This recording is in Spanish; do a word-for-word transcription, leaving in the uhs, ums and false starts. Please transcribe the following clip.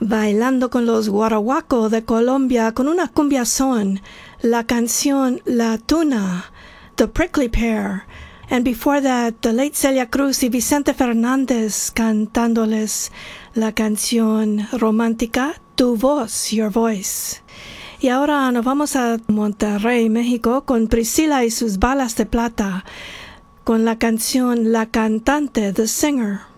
Bailando con los Guarahuaco de Colombia con una cumbia son, la canción La Tuna, The Prickly Pear, and before that, the late Celia Cruz y Vicente Fernández cantándoles la canción romántica Tu Voz, Your Voice. Y ahora nos vamos a Monterrey, México, con Priscila y sus balas de plata, con la canción La Cantante, The Singer.